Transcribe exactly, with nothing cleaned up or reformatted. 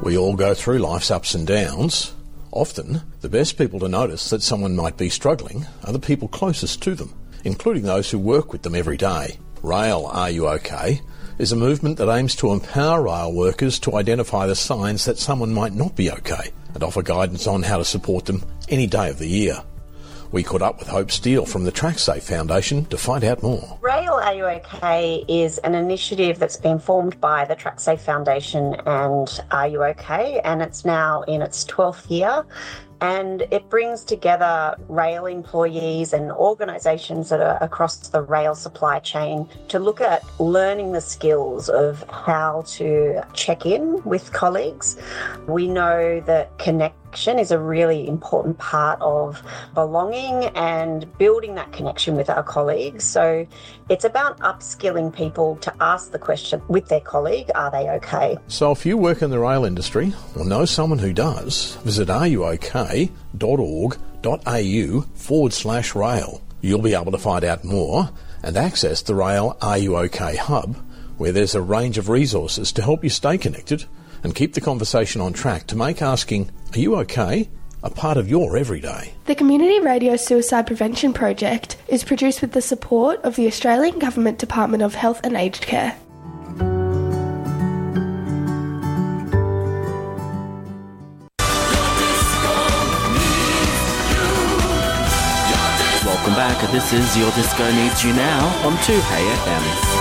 We all go through life's ups and downs. Often, the best people to notice that someone might be struggling are the people closest to them, including those who work with them every day. Rail Are You OK? Is a movement that aims to empower rail workers to identify the signs that someone might not be OK and offer guidance on how to support them any day of the year. We caught up with Hope Steele from the TrackSafe Foundation to find out more. Rail Are You OK? Is an initiative that's been formed by the TrackSafe Foundation and Are You OK? And it's now in its twelfth year. And it brings together rail employees and organisations that are across the rail supply chain to look at learning the skills of how to check in with colleagues. We know that connection is a really important part of belonging and building that connection with our colleagues. So it's about upskilling people to ask the question with their colleague, are they okay? So if you work in the rail industry or know someone who does, visit areyouok.org.au forward slash rail. You'll be able to find out more and access the Rail Are You OK Hub, where there's a range of resources to help you stay connected and keep the conversation on track to make asking, are you okay, a part of your everyday. The Community Radio Suicide Prevention Project is produced with the support of the Australian Government Department of Health and Aged Care. Welcome back. This is Your Disco Needs You Now on two Hey F M.